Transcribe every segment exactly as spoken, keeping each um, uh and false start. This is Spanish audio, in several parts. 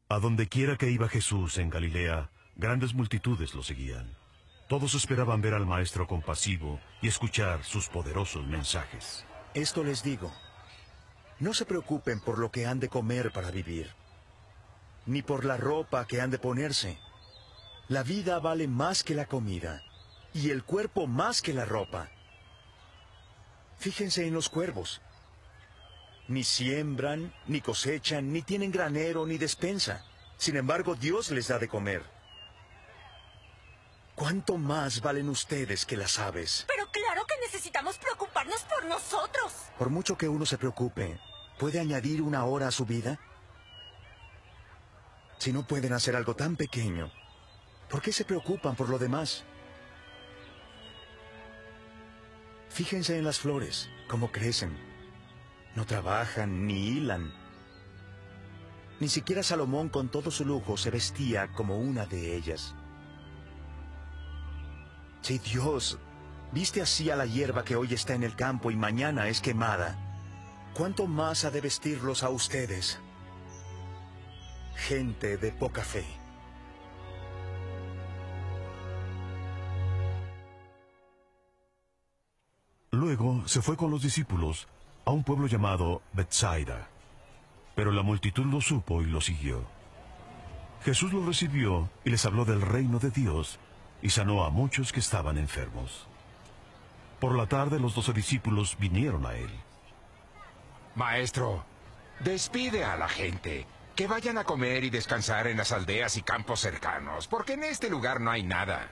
A donde quiera que iba Jesús en Galilea, grandes multitudes lo seguían. Todos esperaban ver al Maestro compasivo y escuchar sus poderosos mensajes. Esto les digo, no se preocupen por lo que han de comer para vivir, ni por la ropa que han de ponerse. La vida vale más que la comida, y el cuerpo más que la ropa. Fíjense en los cuervos. Ni siembran, ni cosechan, ni tienen granero, ni despensa. Sin embargo, Dios les da de comer. ¿Cuánto más valen ustedes que las aves? Pero claro que necesitamos preocuparnos por nosotros. Por mucho que uno se preocupe, ¿puede añadir una hora a su vida? Si no pueden hacer algo tan pequeño, ¿por qué se preocupan por lo demás? Fíjense en las flores, cómo crecen. No trabajan ni hilan. Ni siquiera Salomón, con todo su lujo, se vestía como una de ellas. Si Dios viste así a la hierba que hoy está en el campo y mañana es quemada, ¿cuánto más ha de vestirlos a ustedes? Gente de poca fe. Luego se fue con los discípulos a un pueblo llamado Betsaida. Pero la multitud lo supo y lo siguió. Jesús los recibió y les habló del reino de Dios y sanó a muchos que estaban enfermos. Por la tarde los doce discípulos vinieron a él. Maestro, despide a la gente, que vayan a comer y descansar en las aldeas y campos cercanos, porque en este lugar no hay nada.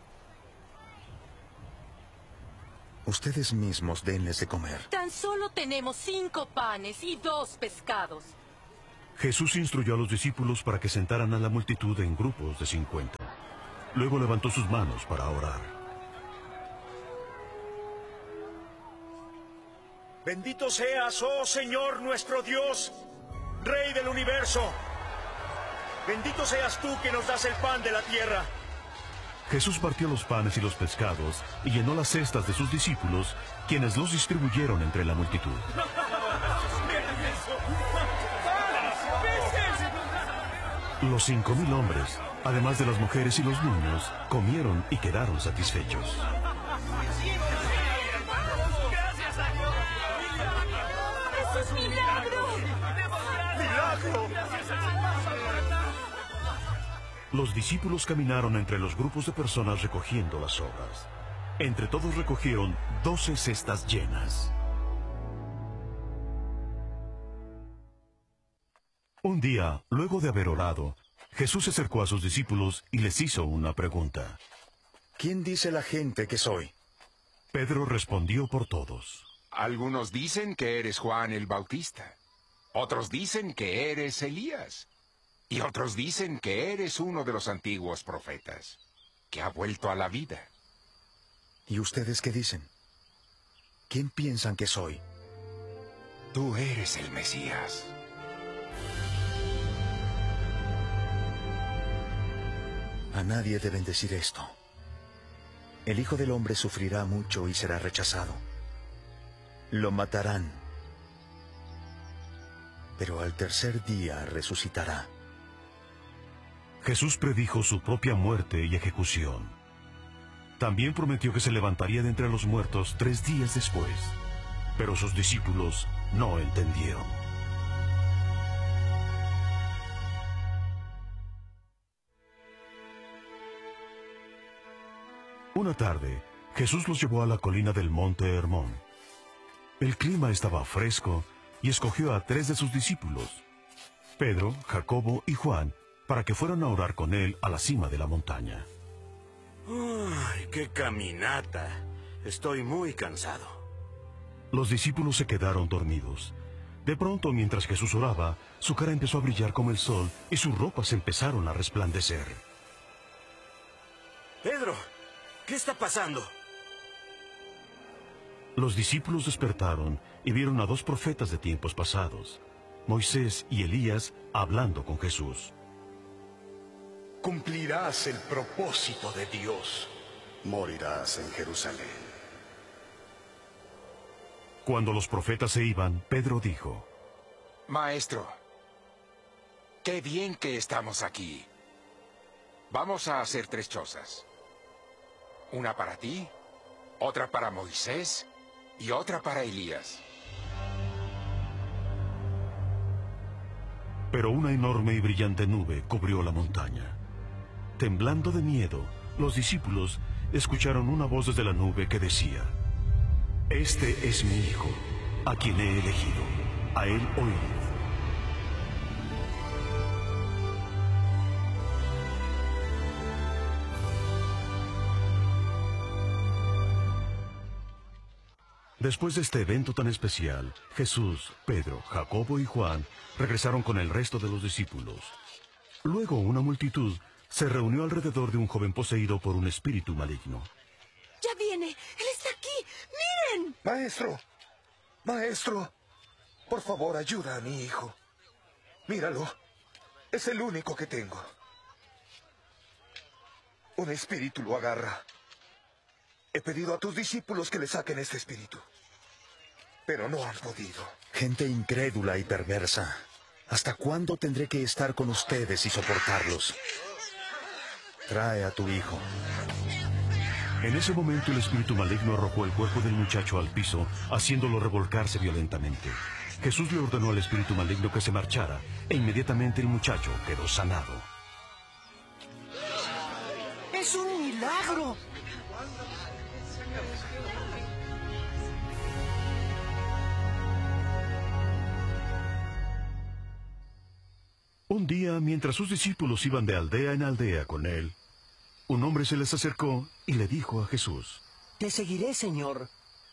Ustedes mismos denles de comer. Tan solo tenemos cinco panes y dos pescados. Jesús instruyó a los discípulos para que sentaran a la multitud en grupos de cincuenta. Luego levantó sus manos para orar. Bendito seas, oh Señor nuestro Dios, Rey del universo. Bendito seas tú que nos das el pan de la tierra. Jesús partió los panes y los pescados y llenó las cestas de sus discípulos, quienes los distribuyeron entre la multitud. Los cinco mil hombres, además de las mujeres y los niños, comieron y quedaron satisfechos. ¡Eso es milagro! ¡Milagro! Los discípulos caminaron entre los grupos de personas recogiendo las sobras. Entre todos recogieron doce cestas llenas. Un día, luego de haber orado, Jesús se acercó a sus discípulos y les hizo una pregunta. ¿Quién dice la gente que soy? Pedro respondió por todos. Algunos dicen que eres Juan el Bautista. Otros dicen que eres Elías. Y otros dicen que eres uno de los antiguos profetas, que ha vuelto a la vida. ¿Y ustedes qué dicen? ¿Quién piensan que soy? Tú eres el Mesías. A nadie deben decir esto. El Hijo del Hombre sufrirá mucho y será rechazado. Lo matarán, pero al tercer día resucitará. Jesús predijo su propia muerte y ejecución. También prometió que se levantaría de entre los muertos tres días después, pero sus discípulos no entendieron. Una tarde, Jesús los llevó a la colina del monte Hermón. El clima estaba fresco y escogió a tres de sus discípulos, Pedro, Jacobo y Juan, para que fueran a orar con él a la cima de la montaña. ¡Ay, qué caminata! Estoy muy cansado. Los discípulos se quedaron dormidos. De pronto, mientras Jesús oraba, su cara empezó a brillar como el sol y sus ropas empezaron a resplandecer. Pedro, ¿qué está pasando? Los discípulos despertaron y vieron a dos profetas de tiempos pasados, Moisés y Elías, hablando con Jesús. Cumplirás el propósito de Dios. Morirás en Jerusalén. Cuando los profetas se iban, Pedro dijo: Maestro, Qué bien que estamos aquí. Vamos a hacer tres chozas. Una para ti, otra para Moisés y otra para Elías. Pero una enorme y brillante nube cubrió la montaña. Temblando de miedo, los discípulos escucharon una voz desde la nube que decía: Este es mi Hijo, a quien he elegido. A él oíd. Después de este evento tan especial, Jesús, Pedro, Jacobo y Juan regresaron con el resto de los discípulos. Luego una multitud se reunió alrededor de un joven poseído por un espíritu maligno. ¡Ya viene! ¡Él está aquí! ¡Miren! Maestro, maestro, por favor ayuda a mi hijo. Míralo, es el único que tengo. Un espíritu lo agarra. He pedido a tus discípulos que le saquen este espíritu, pero no han podido. Gente incrédula y perversa. ¿Hasta cuándo tendré que estar con ustedes y soportarlos? Trae a tu hijo. En ese momento el espíritu maligno arrojó el cuerpo del muchacho al piso, haciéndolo revolcarse violentamente. Jesús le ordenó al espíritu maligno que se marchara, e inmediatamente el muchacho quedó sanado. ¡Es un milagro! Un día, mientras sus discípulos iban de aldea en aldea con él, un hombre se les acercó y le dijo a Jesús: Te seguiré, Señor.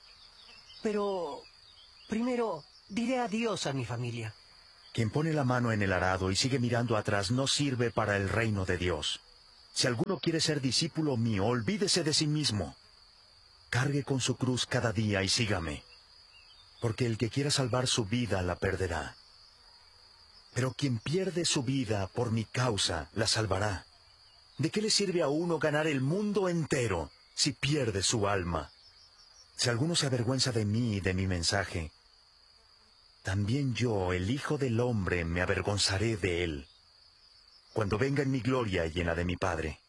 Pero primero diré adiós a mi familia. Quien pone la mano en el arado y sigue mirando atrás no sirve para el reino de Dios. Si alguno quiere ser discípulo mío, olvídese de sí mismo. Cargue con su cruz cada día y sígame. Porque el que quiera salvar su vida la perderá. Pero quien pierde su vida por mi causa la salvará. ¿De qué le sirve a uno ganar el mundo entero si pierde su alma? Si alguno se avergüenza de mí y de mi mensaje, también yo, el Hijo del Hombre, me avergonzaré de él, cuando venga en mi gloria y en la de mi Padre.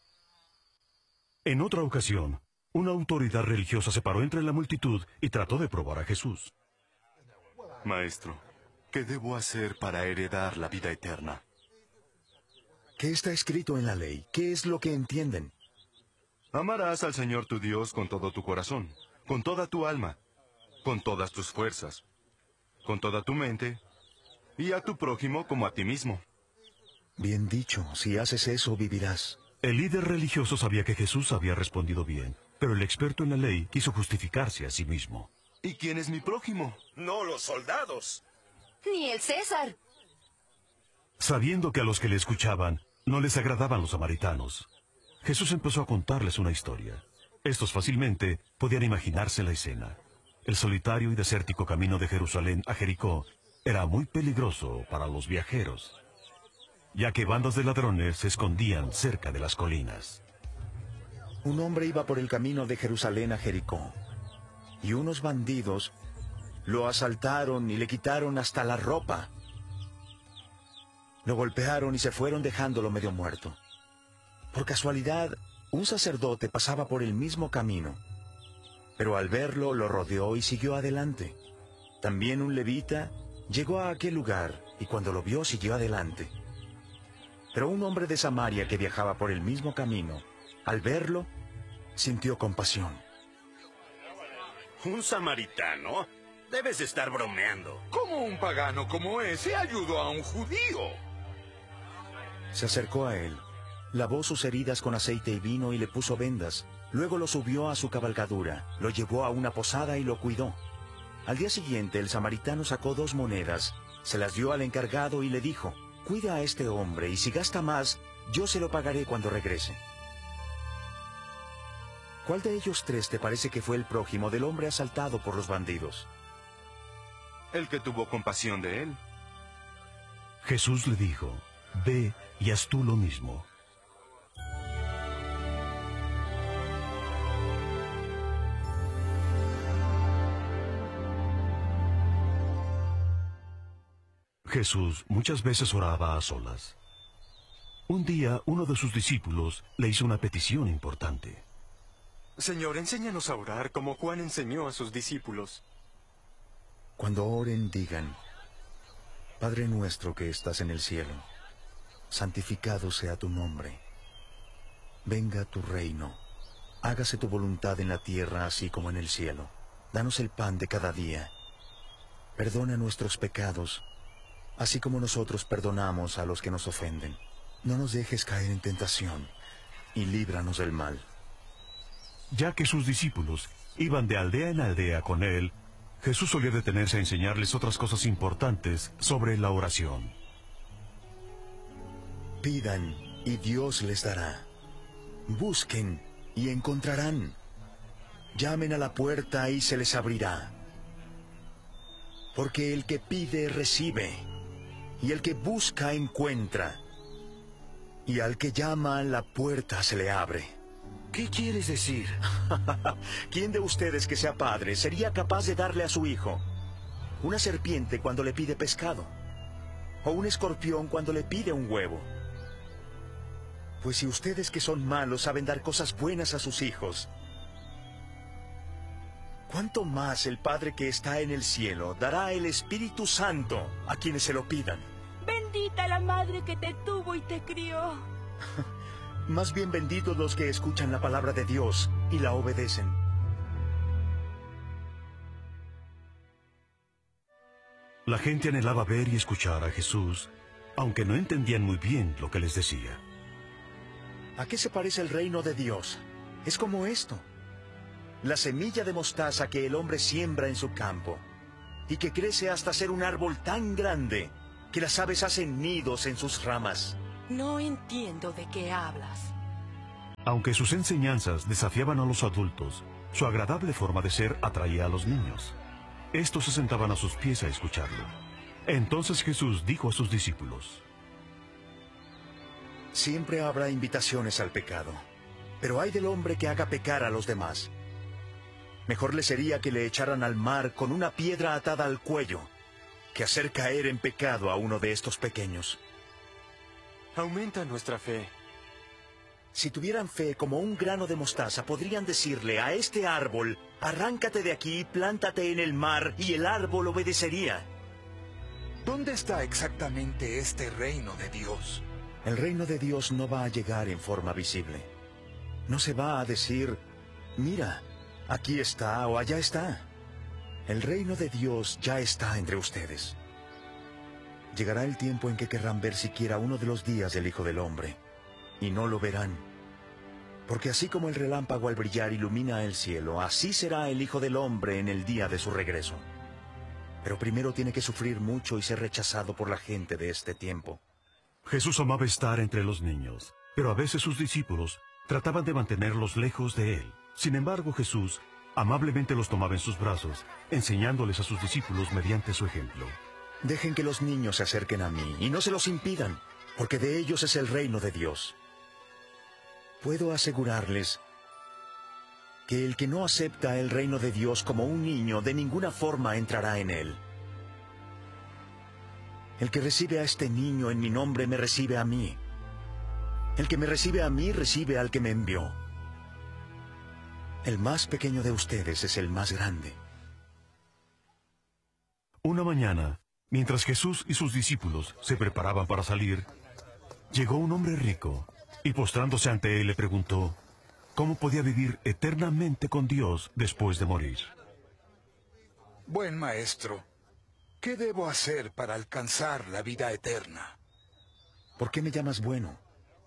En otra ocasión, una autoridad religiosa se paró entre la multitud y trató de probar a Jesús. Maestro, ¿qué debo hacer para heredar la vida eterna? ¿Qué está escrito en la ley? ¿Qué es lo que entienden? Amarás al Señor tu Dios con todo tu corazón, con toda tu alma, con todas tus fuerzas, con toda tu mente, y a tu prójimo como a ti mismo. Bien dicho, si haces eso vivirás. El líder religioso sabía que Jesús había respondido bien, pero el experto en la ley quiso justificarse a sí mismo. ¿Y quién es mi prójimo? No los soldados. Ni el César. Sabiendo que a los que le escuchaban no les agradaban los samaritanos, Jesús empezó a contarles una historia. Estos fácilmente podían imaginarse la escena. El solitario y desértico camino de Jerusalén a Jericó era muy peligroso para los viajeros, ya que bandas de ladrones se escondían cerca de las colinas. Un hombre iba por el camino de Jerusalén a Jericó, y unos bandidos lo asaltaron y le quitaron hasta la ropa. Lo golpearon y se fueron dejándolo medio muerto. Por casualidad, un sacerdote pasaba por el mismo camino, pero al verlo lo rodeó y siguió adelante. También un levita llegó a aquel lugar y cuando lo vio siguió adelante. Pero un hombre de Samaria que viajaba por el mismo camino, al verlo, sintió compasión. ¿Un samaritano? Debes estar bromeando. ¿Cómo un pagano como ese ayudó a un judío? Se acercó a él, lavó sus heridas con aceite y vino y le puso vendas. Luego lo subió a su cabalgadura, lo llevó a una posada y lo cuidó. Al día siguiente el samaritano sacó dos monedas, se las dio al encargado y le dijo: cuida a este hombre y si gasta más, yo se lo pagaré cuando regrese. ¿Cuál de ellos tres te parece que fue el prójimo del hombre asaltado por los bandidos? El que tuvo compasión de él. Jesús le dijo: ve y haz tú lo mismo. Jesús muchas veces oraba a solas. Un día, uno de sus discípulos le hizo una petición importante. Señor, enséñanos a orar como Juan enseñó a sus discípulos. Cuando oren, digan: Padre nuestro que estás en el cielo, santificado sea tu nombre. Venga tu reino. Hágase tu voluntad en la tierra así como en el cielo. Danos el pan de cada día. Perdona nuestros pecados, así como nosotros perdonamos a los que nos ofenden. No nos dejes caer en tentación, y líbranos del mal. Ya que sus discípulos iban de aldea en aldea con él, Jesús solía detenerse a enseñarles otras cosas importantes sobre la oración. Pidan, y Dios les dará. Busquen, y encontrarán. Llamen a la puerta, y se les abrirá. Porque el que pide, recibe, y el que busca, encuentra. Y al que llama, la puerta se le abre. ¿Qué quieres decir? ¿Quién de ustedes que sea padre sería capaz de darle a su hijo una serpiente cuando le pide pescado? ¿O un escorpión cuando le pide un huevo? Pues si ustedes que son malos saben dar cosas buenas a sus hijos, ¿cuánto más el Padre que está en el cielo dará el Espíritu Santo a quienes se lo pidan? Bendita la madre que te tuvo y te crió. Más bien benditos los que escuchan la palabra de Dios y la obedecen. La gente anhelaba ver y escuchar a Jesús, aunque no entendían muy bien lo que les decía. ¿A qué se parece el reino de Dios? Es como esto: la semilla de mostaza que el hombre siembra en su campo, y que crece hasta ser un árbol tan grande que las aves hacen nidos en sus ramas. No entiendo de qué hablas. Aunque sus enseñanzas desafiaban a los adultos, su agradable forma de ser atraía a los niños. Estos se sentaban a sus pies a escucharlo. Entonces Jesús dijo a sus discípulos: Siempre habrá invitaciones al pecado, pero ay del hombre que haga pecar a los demás. Mejor le sería que le echaran al mar con una piedra atada al cuello, que hacer caer en pecado a uno de estos pequeños. Aumenta nuestra fe. Si tuvieran fe como un grano de mostaza, podrían decirle a este árbol: arráncate de aquí, plántate en el mar, y el árbol obedecería. ¿Dónde está exactamente este reino de Dios? El reino de Dios no va a llegar en forma visible. No se va a decir: mira, aquí está o allá está. El reino de Dios ya está entre ustedes. Llegará el tiempo en que querrán ver siquiera uno de los días del Hijo del Hombre, y no lo verán. Porque así como el relámpago al brillar ilumina el cielo, así será el Hijo del Hombre en el día de su regreso. Pero primero tiene que sufrir mucho y ser rechazado por la gente de este tiempo. Jesús amaba estar entre los niños, pero a veces sus discípulos trataban de mantenerlos lejos de él. Sin embargo, Jesús amablemente los tomaba en sus brazos, enseñándoles a sus discípulos mediante su ejemplo. Dejen que los niños se acerquen a mí, y no se los impidan, porque de ellos es el reino de Dios. Puedo asegurarles que el que no acepta el reino de Dios como un niño, de ninguna forma entrará en él. El que recibe a este niño en mi nombre, me recibe a mí. El que me recibe a mí, recibe al que me envió. El más pequeño de ustedes es el más grande. Una mañana, mientras Jesús y sus discípulos se preparaban para salir, llegó un hombre rico y postrándose ante él le preguntó cómo podía vivir eternamente con Dios después de morir. Buen maestro, ¿qué debo hacer para alcanzar la vida eterna? ¿Por qué me llamas bueno?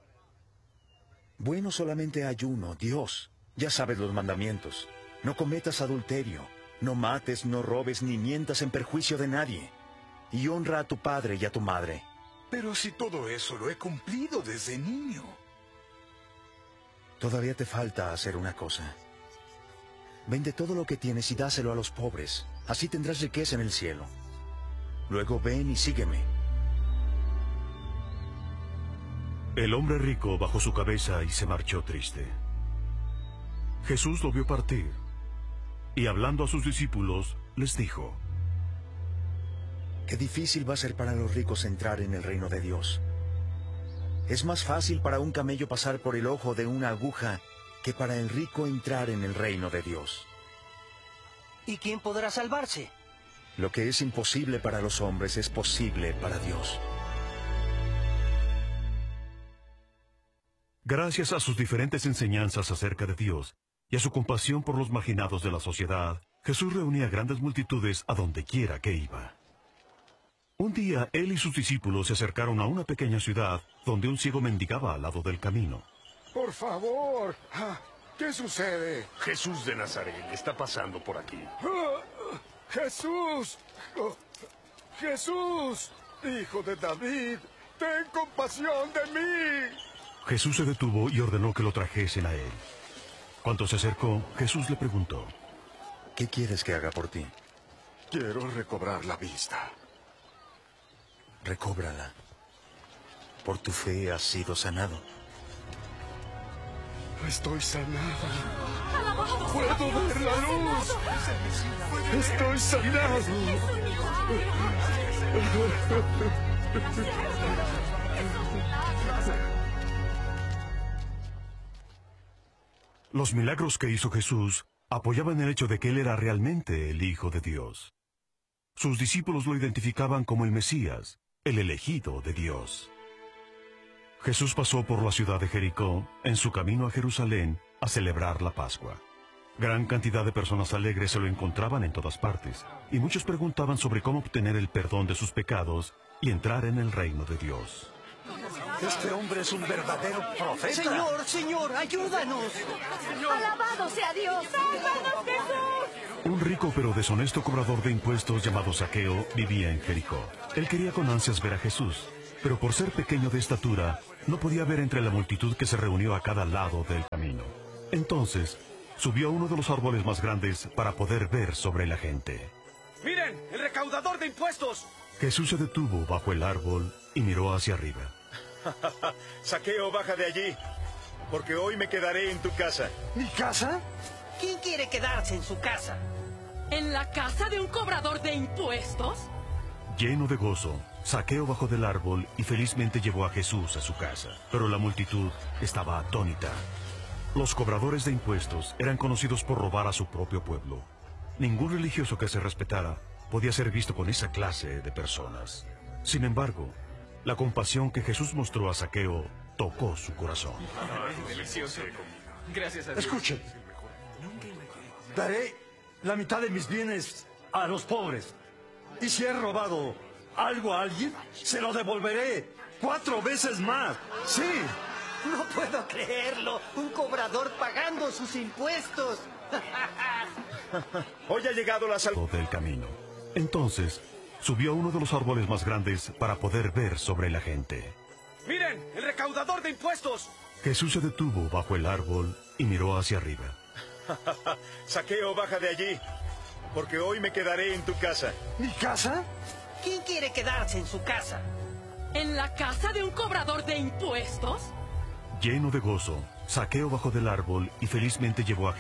Bueno solamente hay uno, Dios. Ya sabes los mandamientos. No cometas adulterio, no mates, no robes, ni mientas en perjuicio de nadie. Y honra a tu padre y a tu madre. Pero si todo eso lo he cumplido desde niño. Todavía te falta hacer una cosa. Vende todo lo que tienes y dáselo a los pobres. Así tendrás riqueza en el cielo. Luego ven y sígueme. El hombre rico bajó su cabeza y se marchó triste. Jesús lo vio partir, y hablando a sus discípulos, les dijo: Qué difícil va a ser para los ricos entrar en el reino de Dios. Es más fácil para un camello pasar por el ojo de una aguja que para el rico entrar en el reino de Dios. ¿Y quién podrá salvarse? Lo que es imposible para los hombres es posible para Dios. Gracias a sus diferentes enseñanzas acerca de Dios y a su compasión por los marginados de la sociedad, Jesús reunía grandes multitudes a donde quiera que iba. Un día, él y sus discípulos se acercaron a una pequeña ciudad donde un ciego mendigaba al lado del camino. Por favor, ¿qué sucede? Jesús de Nazaret está pasando por aquí. ¡Jesús! Oh, ¡Jesús! ¡Hijo de David! ¡Ten compasión de mí! Jesús se detuvo y ordenó que lo trajesen a él. Cuando se acercó, Jesús le preguntó: ¿Qué quieres que haga por ti? Quiero recobrar la vista. Recóbrala. Por tu fe has sido sanado. Estoy sanado. ¡Puedo ver la luz! ¡Estoy sanado! Los milagros que hizo Jesús apoyaban el hecho de que él era realmente el Hijo de Dios. Sus discípulos lo identificaban como el Mesías, el elegido de Dios. Jesús pasó por la ciudad de Jericó en su camino a Jerusalén a celebrar la Pascua. Gran cantidad de personas alegres se lo encontraban en todas partes, y muchos preguntaban sobre cómo obtener el perdón de sus pecados y entrar en el reino de Dios. Este hombre es un verdadero profeta. Señor, Señor, ayúdanos. ¡Alabado sea Dios! ¡Sálvanos, Jesús! Un rico pero deshonesto cobrador de impuestos llamado Zaqueo vivía en Jericó. Él quería con ansias ver a Jesús, pero por ser pequeño de estatura, no podía ver entre la multitud que se reunió a cada lado del camino. Entonces, subió a uno de los árboles más grandes para poder ver sobre la gente. ¡Miren! ¡El recaudador de impuestos! Jesús se detuvo bajo el árbol y miró hacia arriba. Zaqueo, baja de allí, porque hoy me quedaré en tu casa. ¿Mi casa? ¿Quién quiere quedarse en su casa? ¿En la casa de un cobrador de impuestos? Lleno de gozo, Zaqueo bajó del árbol y felizmente llevó a Jesús a su casa. Pero la multitud estaba atónita. Los cobradores de impuestos eran conocidos por robar a su propio pueblo. Ningún religioso que se respetara podía ser visto con esa clase de personas. Sin embargo, la compasión que Jesús mostró a Zaqueo tocó su corazón. Delicioso. Gracias a Dios. Escuchen. Daré la mitad de mis bienes a los pobres. Y si he robado algo a alguien, se lo devolveré cuatro veces más. Sí. No puedo creerlo. Un cobrador pagando sus impuestos. Hoy ha llegado la salvación del camino. Entonces, subió a uno de los árboles más grandes para poder ver sobre la gente. ¡Miren! ¡El recaudador de impuestos! Jesús se detuvo bajo el árbol y miró hacia arriba. Zaqueo, baja de allí, porque hoy me quedaré en tu casa. ¿Mi casa? ¿Quién quiere quedarse en su casa? ¿En la casa de un cobrador de impuestos? Lleno de gozo, Zaqueo bajó del árbol y felizmente llevó a